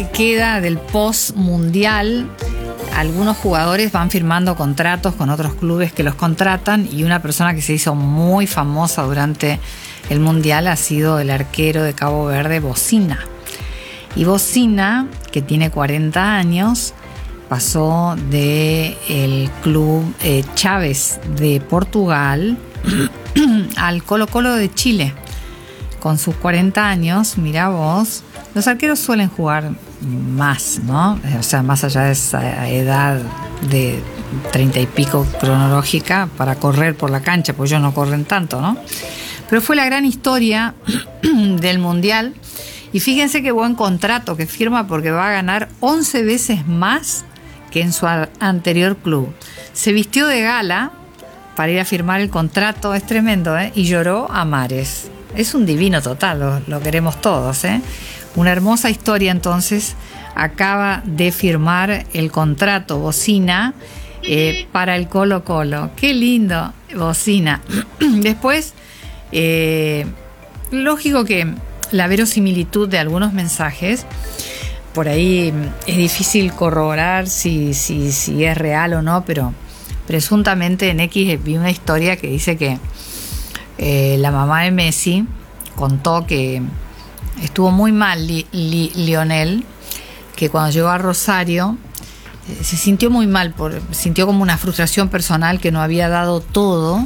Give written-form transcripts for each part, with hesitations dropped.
Queda del post-mundial. Algunos jugadores van firmando contratos con otros clubes que los contratan, y una persona que se hizo muy famosa durante el mundial ha sido el arquero de Cabo Verde, Bocina. Y Bocina, que tiene 40 años, pasó del club Chaves de Portugal al Colo-Colo de Chile. Con sus 40 años, mira vos, los arqueros suelen jugar más, ¿no? O sea, más allá de esa edad de 30 y pico cronológica para correr por la cancha, pues ellos no corren tanto, ¿no? Pero fue la gran historia del mundial. Y fíjense qué buen contrato que firma, porque va a ganar 11 veces más que en su anterior club. Se vistió de gala para ir a firmar el contrato, es tremendo, ¿eh? Y lloró a mares. Es un divino total, lo queremos todos, ¿eh? Una hermosa historia. Entonces acaba de firmar el contrato Bocina para el Colo-Colo. Qué lindo, Bocina. Después, lógico que la verosimilitud de algunos mensajes, por ahí es difícil corroborar si es real o no, pero presuntamente en X vi una historia que dice que la mamá de Messi contó que estuvo muy mal Lionel, que cuando llegó a Rosario se sintió muy mal, sintió como una frustración personal, que no había dado todo,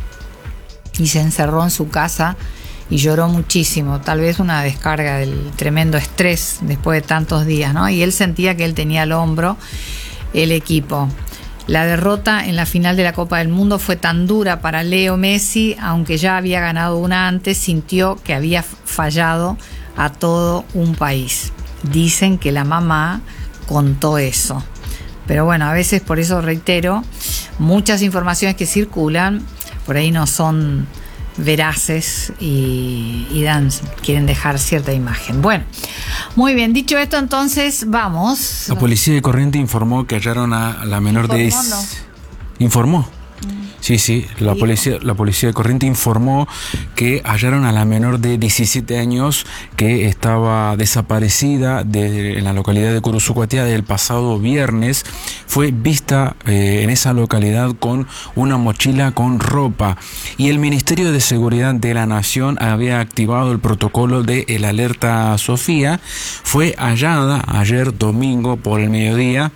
y se encerró en su casa y lloró muchísimo, tal vez una descarga del tremendo estrés después de tantos días, ¿no? Y él sentía que él tenía al hombro el equipo. La derrota en la final de la Copa del Mundo fue tan dura para Leo Messi, aunque ya había ganado una antes, sintió que había fallado a todo un país. Dicen que la mamá contó eso. Pero bueno, a veces, por eso reitero, muchas informaciones que circulan por ahí no son veraces y quieren dejar cierta imagen. Bueno, muy bien, dicho esto, entonces vamos. La policía de Corrientes informó que hallaron a la menor de... ¿Informó? Sí, la policía de Corrientes informó que hallaron a la menor de 17 años que estaba desaparecida en la localidad de Curuzucuatiá desde el pasado viernes. Fue vista en esa localidad con una mochila con ropa, y el Ministerio de Seguridad de la Nación había activado el protocolo de el alerta Sofía. Fue hallada ayer domingo por el mediodía.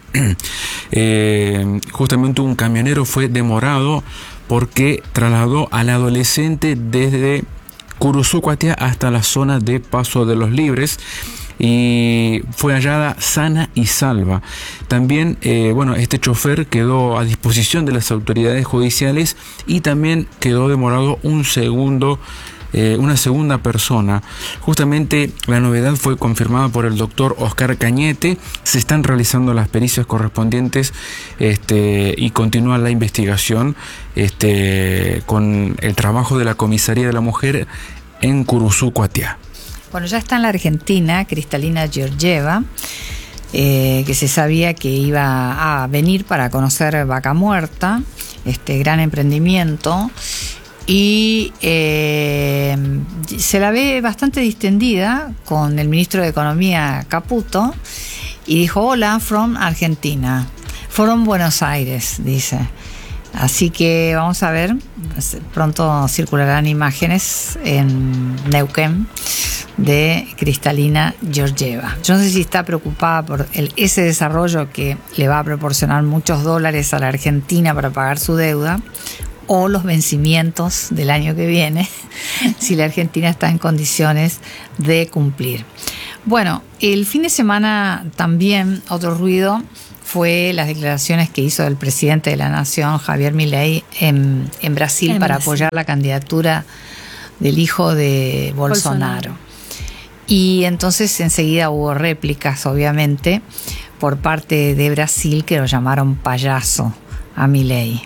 Justamente un camionero fue demorado porque trasladó al adolescente desde Curuzucuatiá hasta la zona de Paso de los Libres, y fue hallada sana y salva. También, este chofer quedó a disposición de las autoridades judiciales, y también quedó demorado una segunda persona. Justamente la novedad fue confirmada por el doctor Oscar Cañete. Se están realizando las pericias correspondientes y continúa la investigación con el trabajo de la Comisaría de la Mujer en Curuzucuatiá. Bueno, ya está en la Argentina Cristalina Georgieva, que se sabía que iba a venir para conocer Vaca Muerta, este gran emprendimiento. Y se la ve bastante distendida con el ministro de Economía, Caputo, y dijo: hola, from Argentina, from Buenos Aires, dice. Así que vamos a ver, pronto circularán imágenes en Neuquén de Cristalina Georgieva. Yo no sé si está preocupada por ese desarrollo que le va a proporcionar muchos dólares a la Argentina para pagar su deuda, o los vencimientos del año que viene, si la Argentina está en condiciones de cumplir. Bueno, el fin de semana también otro ruido fue las declaraciones que hizo el presidente de la Nación, Javier Milei, en Brasil, para apoyar la candidatura del hijo de Bolsonaro. Y entonces enseguida hubo réplicas, obviamente, por parte de Brasil, que lo llamaron payaso a Milei.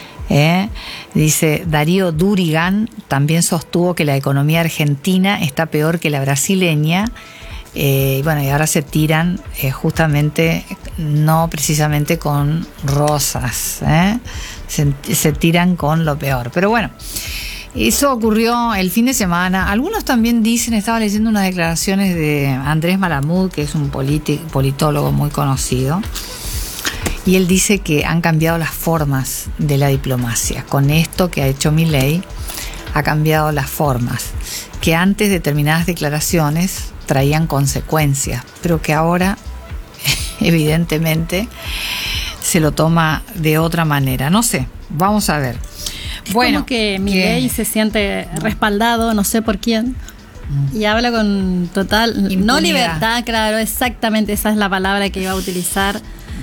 Dice Darío Durigan, también sostuvo que la economía argentina está peor que la brasileña, y ahora se tiran justamente, no precisamente con rosas, se tiran con lo peor. Pero bueno, Eso ocurrió el fin de semana. Algunos también dicen, estaba leyendo unas declaraciones de Andrés Malamud, que es un politólogo muy conocido, y él dice que han cambiado las formas de la diplomacia. Con esto que ha hecho Milei, ha cambiado las formas, que antes determinadas declaraciones traían consecuencias, pero que ahora, evidentemente, se lo toma de otra manera. No sé, vamos a ver. Es bueno, como que Milei se siente respaldado, no sé por quién, y habla con total impunidad. No libertad, claro, exactamente esa es la palabra que iba a utilizar,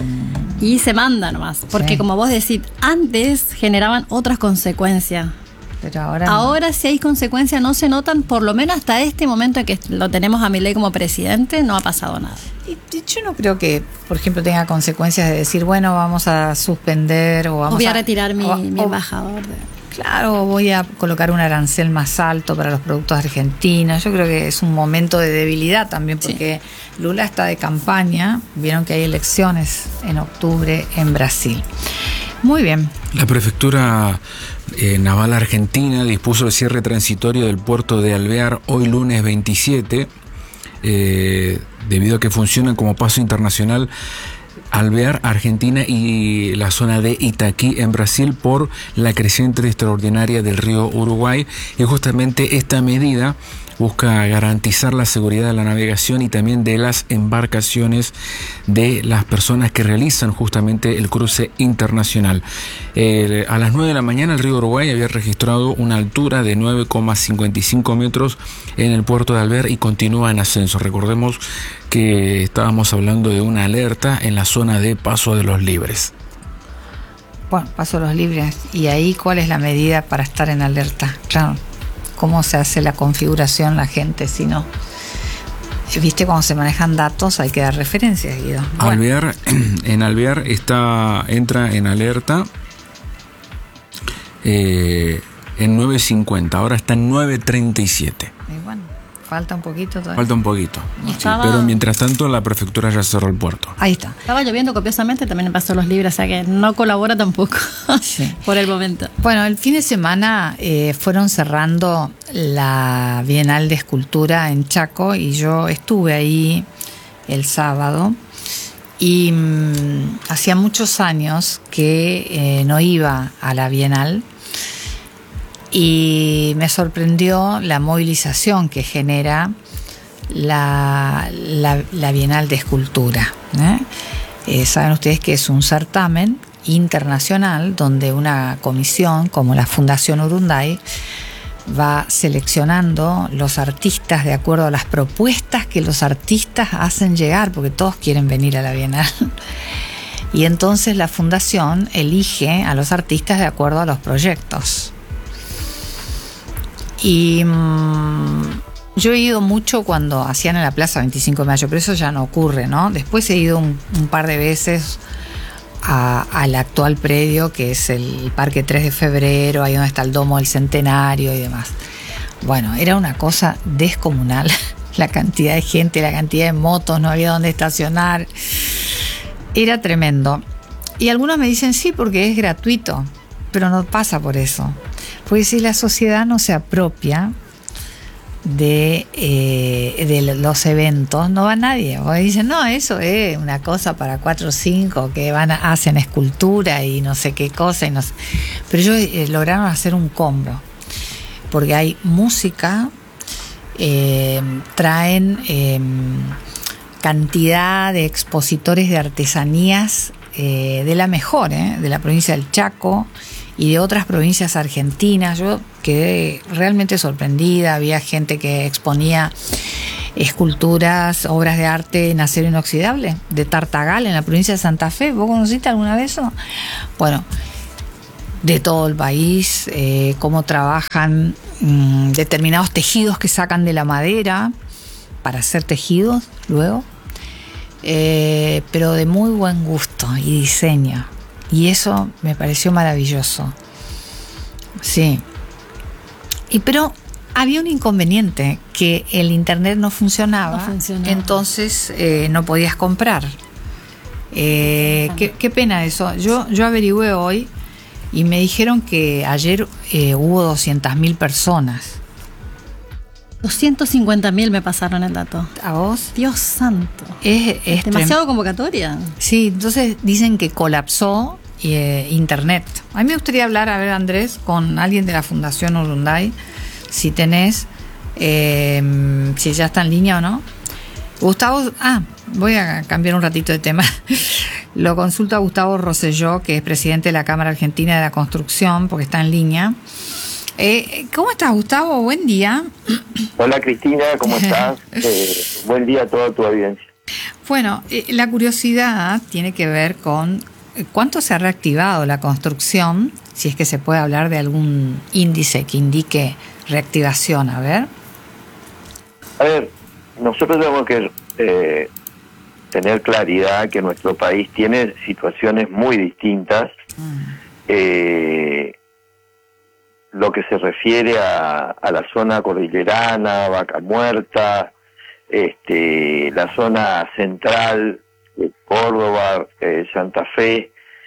y se manda nomás, porque como vos decís, antes generaban otras consecuencias. Pero ahora si hay consecuencias no se notan, por lo menos hasta este momento en que lo tenemos a Milei como presidente, no ha pasado nada. Y yo no creo que, por ejemplo, tenga consecuencias de decir, bueno, vamos a suspender o vamos voy a retirar mi embajador. Claro, voy a colocar un arancel más alto para los productos argentinos. Yo creo que es un momento de debilidad también, porque Lula está de campaña. Vieron que hay elecciones en octubre en Brasil. Muy bien. La prefectura naval argentina dispuso el cierre transitorio del puerto de Alvear hoy lunes 27, debido a que funcionan como paso internacional Alvear, Argentina, y la zona de Itaquí en Brasil por la creciente extraordinaria del río Uruguay. Y justamente esta medida busca garantizar la seguridad de la navegación y también de las embarcaciones de las personas que realizan justamente el cruce internacional. A las 9 de la mañana el río Uruguay había registrado una altura de 9,55 metros en el puerto de Alvear y continúa en ascenso. Recordemos que estábamos hablando de una alerta en la zona de Paso de los Libres. Bueno, Paso de los Libres. ¿Y ahí cuál es la medida para estar en alerta? Claro. ¿Cómo se hace la configuración la gente? Si no, viste, cuando se manejan datos hay que dar referencias, Guido. Alvear, en Alvear entra en alerta en 9.50, ahora está en 9.37. Y bueno, falta un poquito todavía. Falta un poquito, sí, pero mientras tanto la prefectura ya cerró el puerto. Ahí está. Estaba lloviendo copiosamente también en Paso de los Libres, o sea que no colabora tampoco por el momento. Bueno, el fin de semana fueron cerrando la Bienal de Escultura en Chaco y yo estuve ahí el sábado y hacía muchos años que no iba a la Bienal. Y me sorprendió la movilización que genera la Bienal de Escultura. Saben ustedes que es un certamen internacional donde una comisión como la Fundación Urunday va seleccionando los artistas de acuerdo a las propuestas que los artistas hacen llegar, porque todos quieren venir a la Bienal. Y entonces la fundación elige a los artistas de acuerdo a los proyectos. Y yo he ido mucho cuando hacían en la Plaza 25 de Mayo, pero eso ya no ocurre, ¿no? Después he ido un par de veces al actual predio, que es el Parque 3 de Febrero, ahí donde está el Domo del Centenario y demás. Bueno, era una cosa descomunal, la cantidad de gente, la cantidad de motos, no había dónde estacionar. Era tremendo. Y algunos me dicen sí, porque es gratuito, pero no pasa por eso. Porque si la sociedad no se apropia de los eventos, no va nadie. O dicen, no, eso es una cosa para 4 o 5 que hacen escultura y no sé qué cosa. Pero ellos lograron hacer un combo. Porque hay música, traen cantidad de expositores de artesanías de la mejor, de la provincia del Chaco y de otras provincias argentinas. Yo quedé realmente sorprendida. Había gente que exponía esculturas, obras de arte en acero inoxidable de Tartagal, en la provincia de Santa Fe. ¿Vos conociste alguna vez eso? Bueno, de todo el país, cómo trabajan determinados tejidos que sacan de la madera para hacer tejidos luego, pero de muy buen gusto y diseño. Y eso me pareció maravilloso. Sí. Pero había un inconveniente, que el internet no funcionaba. Entonces no podías comprar. Qué pena eso. Yo averigüé hoy y me dijeron que ayer hubo 200.000 personas. 250.000 me pasaron el dato. ¿A vos? Dios santo. Es demasiado convocatoria. Sí, entonces dicen que colapsó Internet. A mí me gustaría hablar, a ver, Andrés, con alguien de la Fundación Urunday, si tenés, si ya está en línea o no. Gustavo, voy a cambiar un ratito de tema. Lo consulto a Gustavo Rosselló, que es presidente de la Cámara Argentina de la Construcción, porque está en línea. ¿Cómo estás, Gustavo? Buen día. Hola, Cristina, ¿cómo estás? Buen día a toda tu audiencia. Bueno, la curiosidad tiene que ver con cuánto se ha reactivado la construcción, si es que se puede hablar de algún índice que indique reactivación. A ver, nosotros tenemos que tener claridad que nuestro país tiene situaciones muy distintas. Lo que se refiere a la zona cordillerana, Vaca Muerta, la zona central de Córdoba, Santa Fe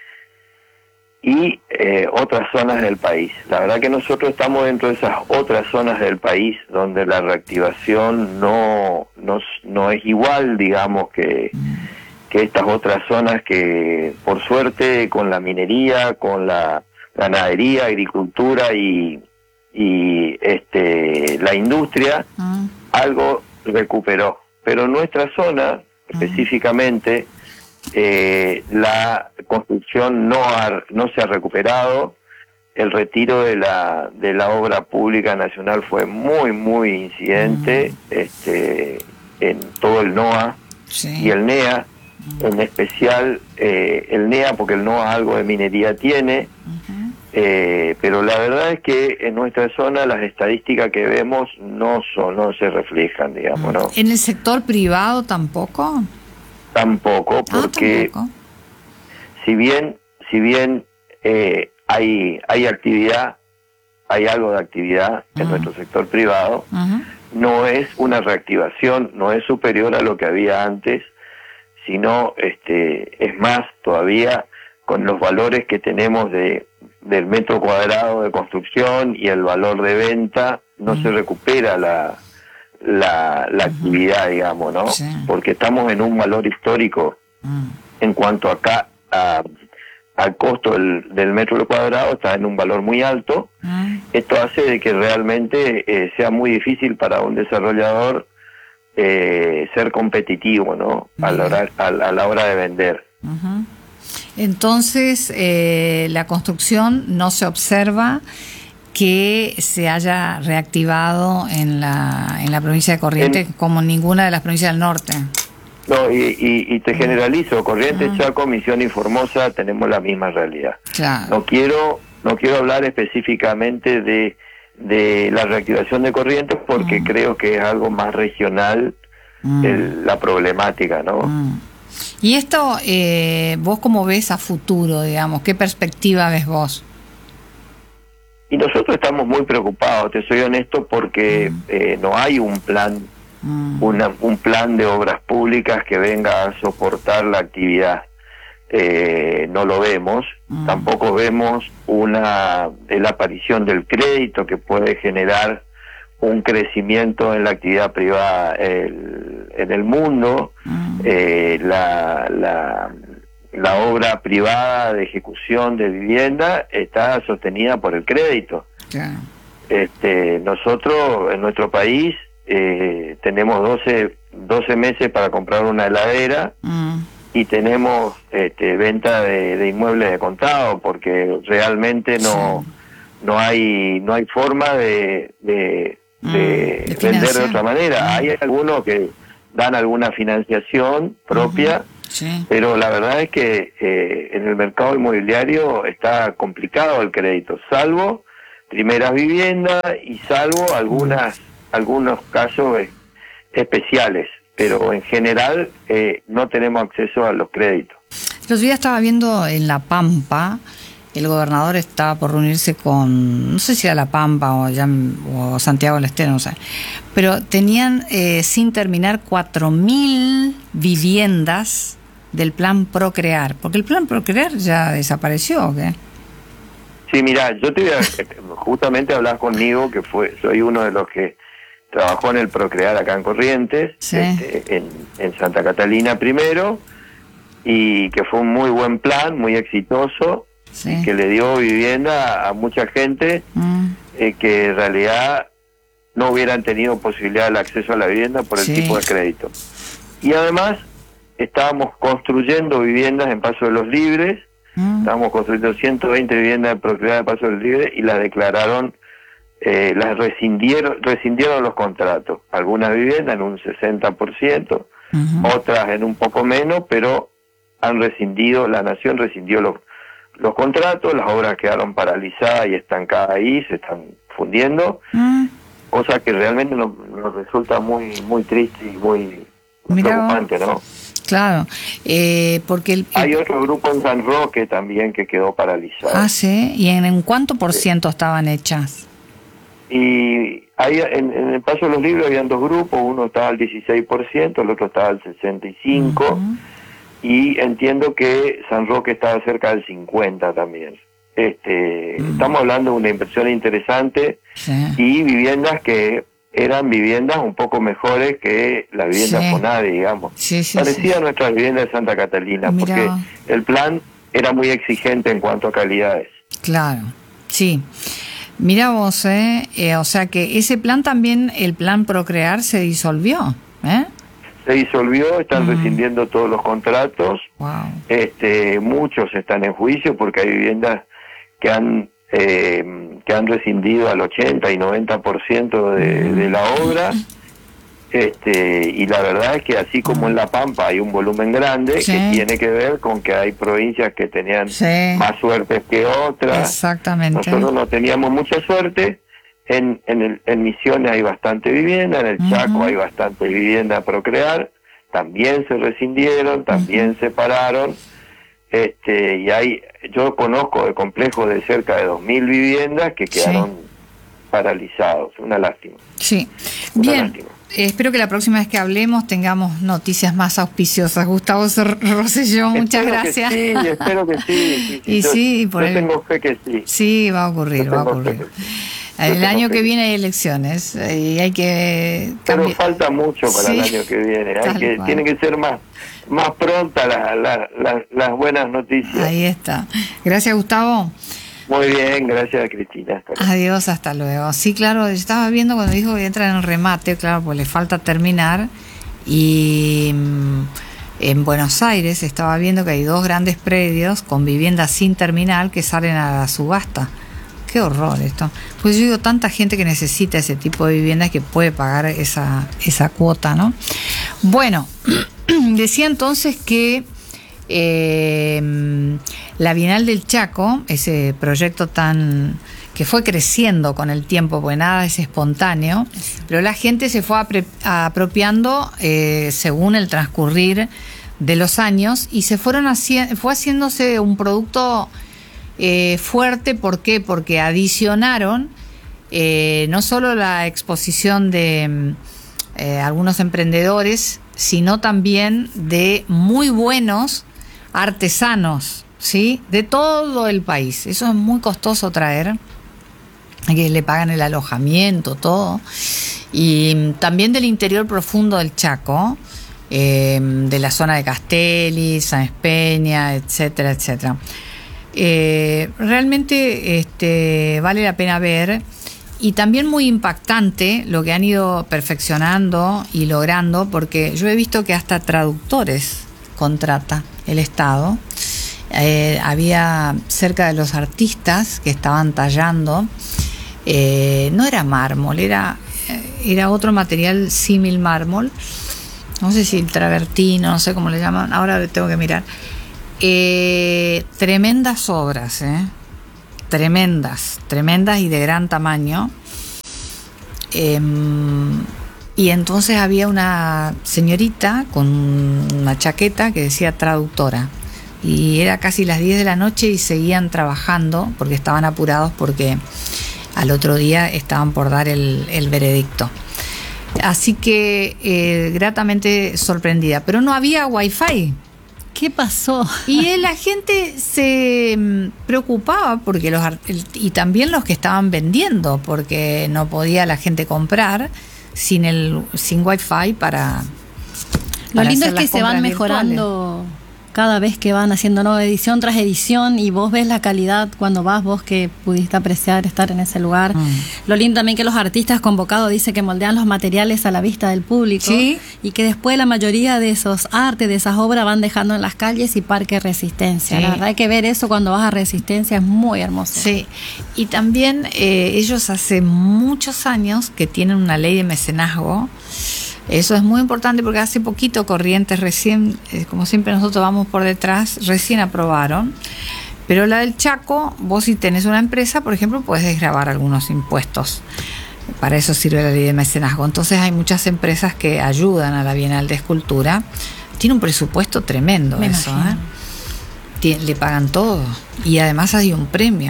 y otras zonas del país. La verdad que nosotros estamos dentro de esas otras zonas del país donde la reactivación no es igual, digamos, que estas otras zonas que, por suerte, con la minería, con la ganadería, agricultura y la industria, algo recuperó. Pero nuestra zona, específicamente, la construcción no se ha recuperado. El retiro de la obra pública nacional fue muy incidente en todo el NOA y el NEA, en especial el NEA, porque el NOA algo de minería tiene. Pero la verdad es que en nuestra zona las estadísticas que vemos no se reflejan, digamos, ¿no? ¿En el sector privado tampoco? Tampoco, porque tampoco. si bien hay actividad, hay algo de actividad en nuestro sector privado, no es una reactivación, no es superior a lo que había antes, sino es más todavía con los valores que tenemos del metro cuadrado de construcción y el valor de venta, no se recupera la actividad, digamos, ¿no? Sí. Porque estamos en un valor histórico en cuanto al costo del metro cuadrado, está en un valor muy alto. Esto hace de que realmente sea muy difícil para un desarrollador ser competitivo, ¿no? A la hora de vender. Entonces, la construcción no se observa que se haya reactivado en la provincia de Corrientes como en ninguna de las provincias del norte. No, y te generalizo, Corrientes, Chaco, Misiones y Formosa tenemos la misma realidad. Claro. No quiero hablar específicamente de la reactivación de Corrientes porque creo que es algo más regional la problemática, ¿no? Y esto, ¿vos cómo ves a futuro, digamos? ¿Qué perspectiva ves vos? Y nosotros estamos muy preocupados, te soy honesto, porque no hay un plan, un plan de obras públicas que venga a soportar la actividad. No lo vemos, tampoco vemos la aparición del crédito que puede generar un crecimiento en la actividad privada en el mundo. La obra privada de ejecución de vivienda está sostenida por el crédito. Claro. Nosotros en nuestro país tenemos 12 meses para comprar una heladera y tenemos venta de inmuebles de contado, porque realmente no hay forma de vender de otra manera. Hay algunos que dan alguna financiación propia, pero la verdad es que en el mercado inmobiliario está complicado el crédito, salvo primeras viviendas y salvo algunos casos especiales, pero en general no tenemos acceso a los créditos. Los días estaba viendo en La Pampa, el gobernador estaba por reunirse con, no sé si era La Pampa o Santiago del Estero, no sé, pero tenían sin terminar 4.000 viviendas del plan Procrear, porque el plan Procrear ya desapareció, ¿o qué? Sí, mira, yo te voy a justamente hablar conmigo, que soy uno de los que trabajó en el Procrear acá en Corrientes, sí. En Santa Catalina primero, y que fue un muy buen plan, muy exitoso, Sí. que le dio vivienda a mucha gente que en realidad no hubieran tenido posibilidad del acceso a la vivienda por el tipo de crédito. Y además estábamos construyendo viviendas en Paso de los Libres, estábamos construyendo 120 viviendas de Procrear de Paso de los Libres y las declararon, las rescindieron los contratos. Algunas viviendas en un 60%, otras en un poco menos, pero la Nación rescindió los contratos, las obras quedaron paralizadas y estancadas ahí, se están fundiendo, cosa que realmente nos resulta muy muy triste y muy preocupante, ¿no? Claro, porque hay otro grupo en San Roque también que quedó paralizado. Ah, sí, ¿y en cuánto por ciento estaban hechas? Y en el Paso de los Libres habían dos grupos, uno estaba al 16%, el otro estaba al 65%, y entiendo que San Roque estaba cerca del 50% también. Estamos hablando de una inversión interesante y viviendas que eran viviendas un poco mejores que las viviendas FONAVE, digamos. Parecía a nuestras viviendas de Santa Catalina, porque el plan era muy exigente en cuanto a calidades. Claro, sí. Mira vos, o sea que ese plan también, el plan Procrear, se disolvió, Se disolvió, están rescindiendo todos los contratos. Wow. Muchos están en juicio porque hay viviendas que han rescindido al 80 y 90% de la obra. Y la verdad es que así como en La Pampa hay un volumen grande que tiene que ver con que hay provincias que tenían más suerte que otras. Exactamente. Nosotros no teníamos mucha suerte. En Misiones hay bastante vivienda, en el Chaco hay bastante vivienda a Procrear, también se rescindieron, también se pararon, y yo conozco de complejos de cerca de 2.000 viviendas que quedaron paralizados, una lástima. Sí, bien, lástima. Espero que la próxima vez que hablemos tengamos noticias más auspiciosas. Gustavo Rosselló, muchas gracias. Sí, espero que sí. Yo tengo fe que sí. Sí, va a ocurrir. El año que viene hay elecciones y hay que cambiar. Pero falta mucho para el año que viene. Tiene que ser más pronta las buenas noticias. Ahí está. Gracias, Gustavo. Muy bien, gracias, Cristina. Adiós, hasta luego. Sí, claro, estaba viendo cuando dijo que entra en remate, claro, pues le falta terminar. Y en Buenos Aires estaba viendo que hay 2 grandes predios con viviendas sin terminar que salen a la subasta. Qué horror esto. Pues yo digo, tanta gente que necesita ese tipo de viviendas que puede pagar esa cuota, ¿no? Bueno, decía entonces que la Bienal del Chaco, ese proyecto que fue creciendo con el tiempo, porque nada es espontáneo, pero la gente se fue apropiando según el transcurrir de los años y fue haciéndose un producto fuerte. ¿Por qué? Porque adicionaron no solo la exposición de algunos emprendedores, sino también de muy buenos artesanos, ¿sí? De todo el país. Eso es muy costoso traer, que le pagan el alojamiento, todo. Y también del interior profundo del Chaco, de la zona de Castelli, Sáenz Peña, etcétera, etcétera. Realmente vale la pena ver, y también muy impactante lo que han ido perfeccionando y logrando, porque yo he visto que hasta traductores contrata el Estado. Había cerca de los artistas que estaban tallando, no era mármol, era otro material símil mármol, no sé si el travertino, no sé cómo le llaman, ahora tengo que mirar. Tremendas obras, tremendas y de gran tamaño. Y entonces había una señorita con una chaqueta que decía traductora, y era casi las 10 de la noche y seguían trabajando porque estaban apurados, porque al otro día estaban por dar el veredicto. Así que gratamente sorprendida, pero no había wifi ¿Qué pasó? Y la gente se preocupaba porque y también los que estaban vendiendo, porque no podía la gente comprar sin Wi-Fi para Lo lindo hacer es que las se van compras mejorando cada vez que van haciendo nueva edición tras edición, y vos ves la calidad cuando vas, vos que pudiste apreciar estar en ese lugar. Lo lindo también que los artistas convocados dice que moldean los materiales a la vista del público, ¿sí? Y que después la mayoría de esos artes, de esas obras, van dejando en las calles y Parque Resistencia. Sí. La verdad hay que ver eso cuando vas a Resistencia, es muy hermoso. Sí, y también ellos hace muchos años que tienen una ley de mecenazgo. Eso es muy importante porque hace poquito Corrientes recién, como siempre nosotros vamos por detrás, recién aprobaron. Pero la del Chaco, vos si tenés una empresa, por ejemplo, puedes desgravar algunos impuestos. Para eso sirve la ley de mecenazgo. Entonces hay muchas empresas que ayudan a la Bienal de Escultura. Tiene un presupuesto tremendo eso, le pagan todo. Y además hay un premio.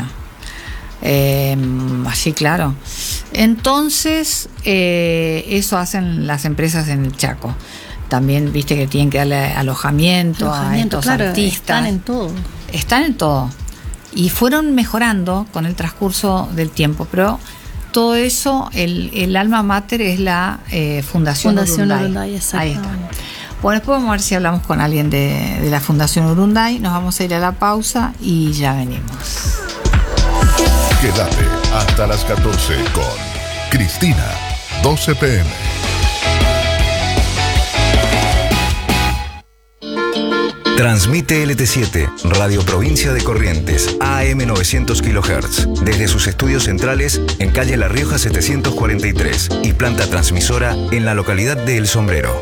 Así, claro. Entonces, eso hacen las empresas en el Chaco. También, viste que tienen que darle alojamiento a estos artistas. Están en todo. Están en todo. Y fueron mejorando con el transcurso del tiempo. Pero todo eso, el alma mater es la Fundación Urunday. Ahí está. Bueno, después vamos a ver si hablamos con alguien de la Fundación Urunday. Nos vamos a ir a la pausa y ya venimos. Quédate hasta las 14 con Cristina, 12 p.m. Transmite LT7, Radio Provincia de Corrientes, AM 900 kHz, desde sus estudios centrales en calle La Rioja 743 y planta transmisora en la localidad de El Sombrero.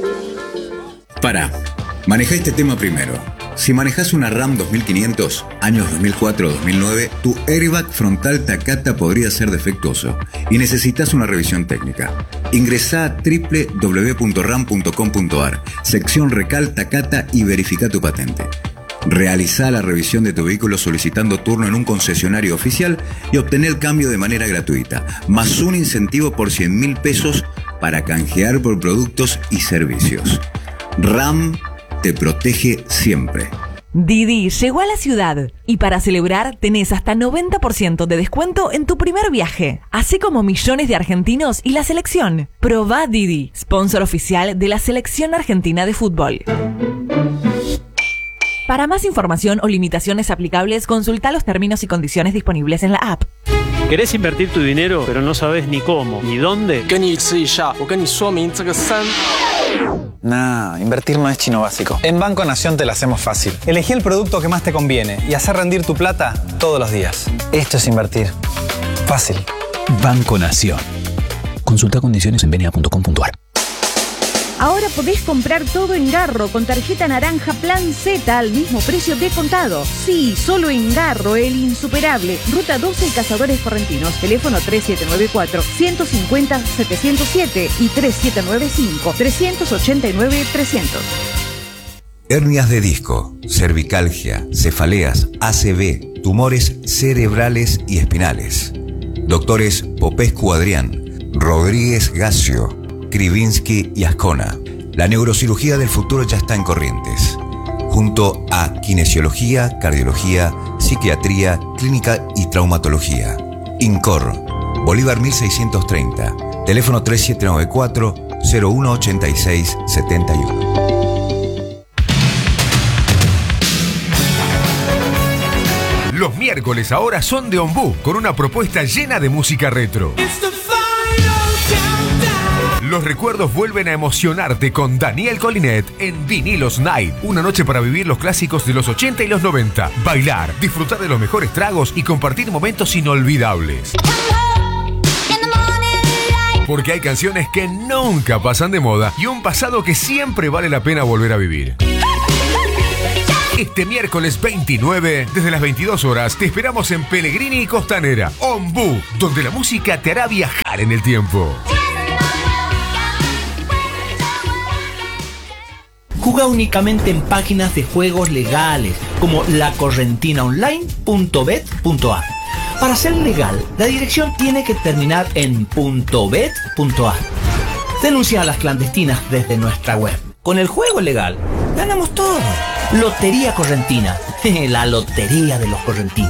Maneja este tema primero. Si manejas una RAM 2500, años 2004-2009, tu airbag frontal Takata podría ser defectuoso y necesitas una revisión técnica. Ingresá a www.ram.com.ar, sección Recal Takata y verifica tu patente. Realizá la revisión de tu vehículo solicitando turno en un concesionario oficial y obtener el cambio de manera gratuita, más un incentivo por 100.000 pesos para canjear por productos y servicios. RAM te protege siempre. Didi llegó a la ciudad y para celebrar tenés hasta 90% de descuento en tu primer viaje, así como millones de argentinos y la selección. Probá Didi, sponsor oficial de la Selección Argentina de Fútbol. Para más información o limitaciones aplicables, consulta los términos y condiciones disponibles en la app. ¿Querés invertir tu dinero, pero no sabes ni cómo, ni dónde? Nah, invertir no es chino básico. En Banco Nación te la hacemos fácil. Elegí el producto que más te conviene y hacer rendir tu plata todos los días. Esto es invertir. Fácil. Banco Nación. Consulta condiciones en bna.com.ar. Ahora podés comprar todo en Garro con tarjeta naranja Plan Z al mismo precio de contado. Sí, solo en Garro, el insuperable. Ruta 12 Cazadores Correntinos. Teléfono 3794-150-707 y 3795-389-300. Hernias de disco, cervicalgia, cefaleas, ACV, tumores cerebrales y espinales. Doctores Popescu Adrián, Rodríguez Gacio, Krivinsky y Ascona. La neurocirugía del futuro ya está en Corrientes. Junto a kinesiología, cardiología, psiquiatría, clínica y traumatología. INCOR, Bolívar 1630. Teléfono 3794-018671. Los miércoles ahora son de Ombú, con una propuesta llena de música retro. Los recuerdos vuelven a emocionarte con Daniel Colinet en Vinilos Night. Una noche para vivir los clásicos de los 80 y los 90. Bailar, disfrutar de los mejores tragos y compartir momentos inolvidables. Porque hay canciones que nunca pasan de moda y un pasado que siempre vale la pena volver a vivir. Este miércoles 29, desde las 22 horas, te esperamos en Pellegrini y Costanera, Ombú, donde la música te hará viajar en el tiempo. Juega únicamente en páginas de juegos legales como lacorrentinaonline.bet.ar. Para ser legal, la dirección tiene que terminar en .bet.ar. Denuncia a las clandestinas desde nuestra web. Con el juego legal, ganamos todo. Lotería Correntina, la lotería de los correntinos.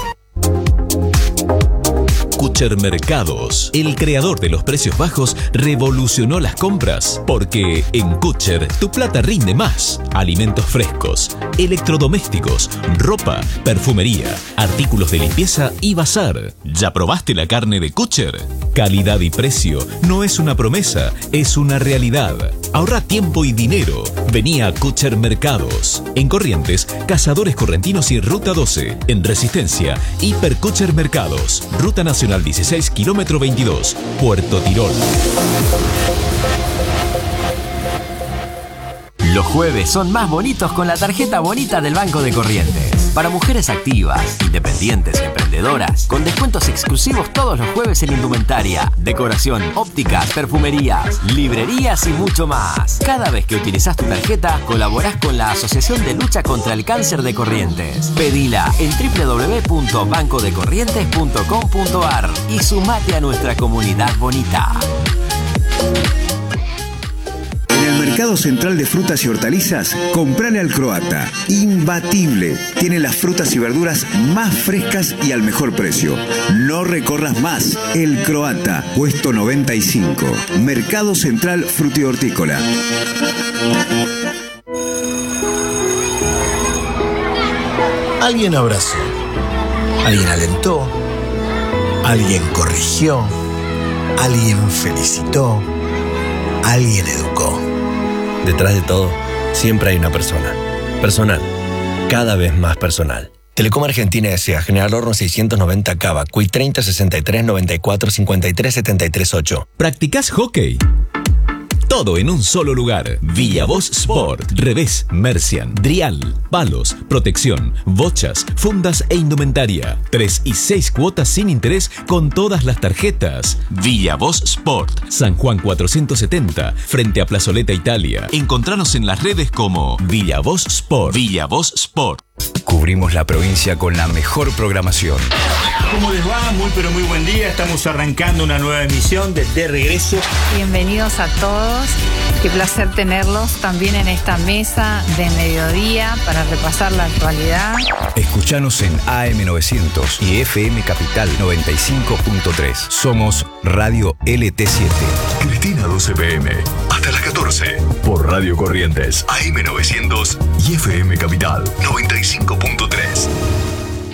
Kucher Mercados, el creador de los precios bajos, revolucionó las compras, porque en Kucher tu plata rinde más. Alimentos frescos, electrodomésticos, ropa, perfumería, artículos de limpieza y bazar. ¿Ya probaste la carne de Kucher? Calidad y precio no es una promesa, es una realidad. Ahorra tiempo y dinero. Vení a Kucher Mercados. En Corrientes, Cazadores Correntinos y Ruta 12. En Resistencia, Hiper Kucher Mercados. Ruta Nacional 16, kilómetro 22, Puerto Tirol. Los jueves son más bonitos con la tarjeta bonita del Banco de Corrientes. Para mujeres activas, independientes, emprendedoras, con descuentos exclusivos todos los jueves en indumentaria, decoración, ópticas, perfumerías, librerías y mucho más. Cada vez que utilizas tu tarjeta, colaborás con la Asociación de Lucha contra el Cáncer de Corrientes. Pedila en www.bancodecorrientes.com.ar y sumate a nuestra comunidad bonita. En el Mercado Central de Frutas y Hortalizas, comprale al Croata. Imbatible. Tiene las frutas y verduras más frescas y al mejor precio. No recorras más. El Croata, puesto 95. Mercado Central Frutihortícola. Alguien abrazó. Alguien alentó. Alguien corrigió. Alguien felicitó. Alguien educó. Detrás de todo, siempre hay una persona. Personal. Cada vez más personal. Telecom Argentina S.A. General Horno 690 Cava. Cui 30 63 94 53 73 8. ¿Practicás hockey? Todo en un solo lugar. Villavoz Sport. Revés, Mercian, Drial, palos, protección, bochas, fundas e indumentaria. 3 y 6 cuotas sin interés con todas las tarjetas. Villavoz Sport. San Juan 470, frente a Plazoleta Italia. Encontranos en las redes como Villavoz Sport. Villavoz Sport. Cubrimos la provincia con la mejor programación. ¿Cómo les va? Muy pero muy buen día. Estamos arrancando una nueva emisión de Regreso. Bienvenidos a todos. Qué placer tenerlos también en esta mesa de mediodía para repasar la actualidad. Escuchanos en AM900 y FM Capital 95.3. Somos Radio LT7. Cristina 12 PM. Hasta las 14. Por Radio Corrientes. AM900 y FM Capital 95.3.